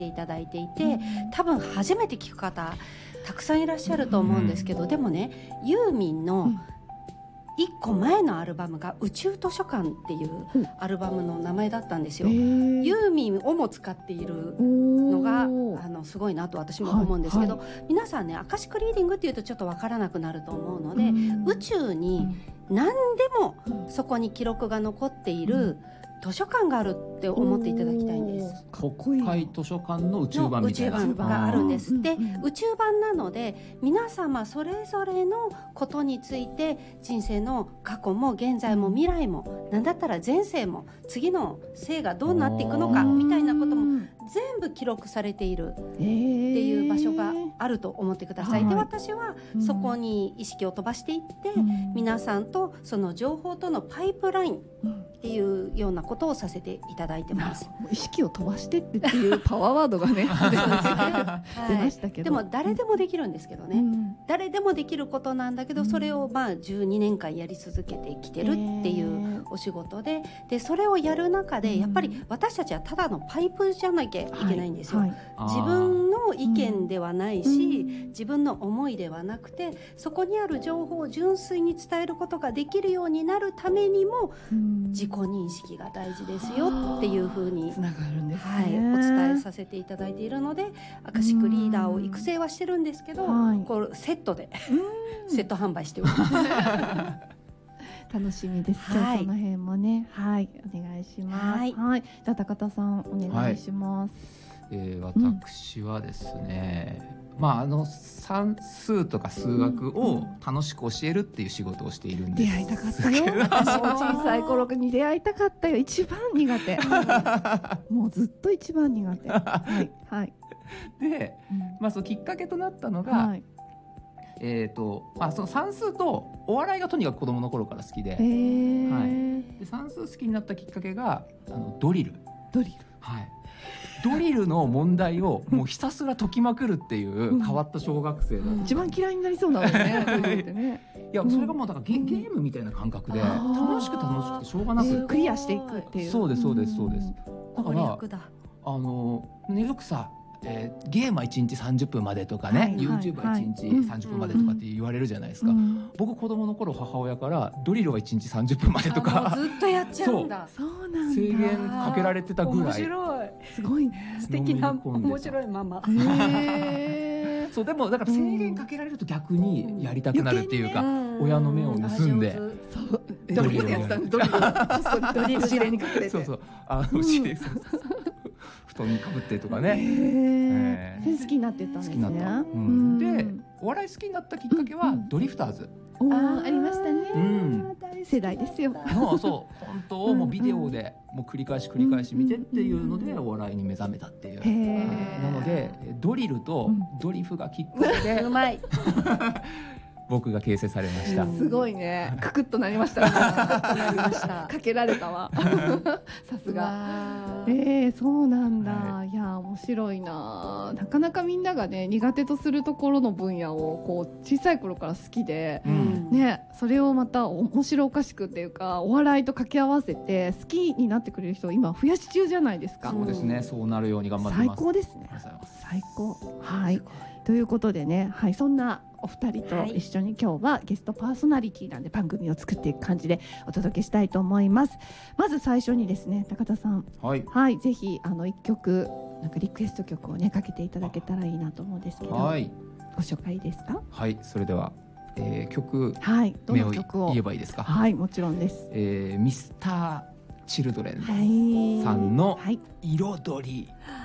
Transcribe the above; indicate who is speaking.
Speaker 1: いただいていて、多分初めて聞く方たくさんいらっしゃると思うんですけど、でもね、ユーミンの1個前のアルバムが宇宙図書館っていうアルバムの名前だったんですよ。ユーミンをも使っているのがすごいなと私も思うんですけど、皆さんね、アカシックリーディングっていうとちょっと分からなくなると思うので、宇宙に何でもそこに記録が残っている図書館があるって思っていただきたいんです。
Speaker 2: 国会図書館の宇宙版みたいな
Speaker 1: 宇宙版があるんです。で、宇宙版なので皆様それぞれのことについて、人生の過去も現在も未来も、なんだったら前世も次の生がどうなっていくのかみたいなことも全部記録されているっていう場所があると思ってください。で、私はそこに意識を飛ばしていって、皆さんとその情報とのパイプラインっていうようなことをさせていただいてます。
Speaker 3: 意識を飛ばしてっていうパワーワードがね出ましたけど、
Speaker 1: でも誰でもできるんですけどね、誰でもできることなんだけど、それを12年間やり続けてきてるっていうお仕事で、それをやる中でやっぱり私たちはただのパイプじゃなきゃいけないんですよ。自分の意見ではないし、自分の思いではなくて、そこにある情報を純粋に伝えることができるようになるためにも、自己認識が大事ですよっていうふうに
Speaker 3: つながるんですね、
Speaker 1: お伝えさせていただいているので、アカシックリーダーを育成はしてるんですけど、こうセットでセット販売しております
Speaker 3: 楽しみです。今日その辺もね、お願いします。じゃあ高田さんお願いします。
Speaker 2: 私はですね、算数とか数学を楽しく教えるっていう仕事をしているんです。
Speaker 3: 出会いたかったよ。私も小さい頃に出会いたかったよ。一番苦手もうずっと一番苦手
Speaker 2: で、そのきっかけとなったのが、その算数とお笑いがとにかく子供の頃から好きで、で算数好きになったきっかけがドリル、ドリルの問題をもうひたすら解きまくるっていう変わった小学生だった、
Speaker 3: 一番嫌いになりそうなのね
Speaker 2: いや、それがもうだからゲームみたいな感覚で楽しくてしょうがなく
Speaker 3: クリアしていくっていう。
Speaker 2: そうですだからよくさ、ゲームは1日30分までとかね、YouTube は1日30分までとかって言われるじゃないですか。僕子供の頃母親からドリルは1日30分までとか
Speaker 1: ずっとやっちゃうんだ。
Speaker 3: そうなんだ。
Speaker 2: 制限かけられてたぐらい。
Speaker 1: 面白い、
Speaker 3: すごいね、
Speaker 1: 素敵な面白いママ
Speaker 2: そう、でもだから制限かけられると逆にやりたくなるっていうか、親の目を盗んで
Speaker 3: ドリルやってたんで、ドリル指令に隠れて、
Speaker 2: 布団にかぶってとかね、
Speaker 3: 好きになってたんですね。
Speaker 2: で、お笑い好きになったきっかけはドリフターズ
Speaker 3: ありましたね。世代ですよ。
Speaker 2: そう本当をもうビデオでもう繰り返し見てっていうのでお笑いに目覚めたっていう。なのでドリルとドリフがきっかけで
Speaker 1: うまい
Speaker 2: 僕が形成されました。
Speaker 3: すごいね、ククッとなりましたね。かけられたわさすが。そうなんだ。いや面白いな。なかなかみんながね苦手とするところの分野をこう小さい頃から好きで、それをまた面白おかしくっていうかお笑いと掛け合わせて好きになってくれる人を今増やし中じゃないですか。
Speaker 2: そうですね、そうなるように頑張ってます。
Speaker 3: 最高ですね。最高。ということでね、そんなお二人と一緒に今日はゲストパーソナリティなんで番組を作っていく感じでお届けしたいと思います。まず最初にですね、高田さん、ぜひ一曲なんかリクエスト曲をねかけていただけたらいいなと思うんですけど、ご紹介ですか？
Speaker 2: それでは、曲
Speaker 3: 名を言
Speaker 2: えばいいですか？
Speaker 3: もちろんです。
Speaker 2: ミスターチルドレンさんの彩り。